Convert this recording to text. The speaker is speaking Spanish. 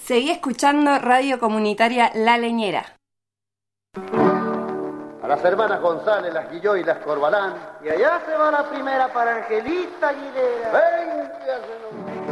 Seguí escuchando Radio Comunitaria La Leñera. A las hermanas González, las Guilló y las Corbalán. Y allá se va la primera para Angelita Aguilera. ¡Véngase!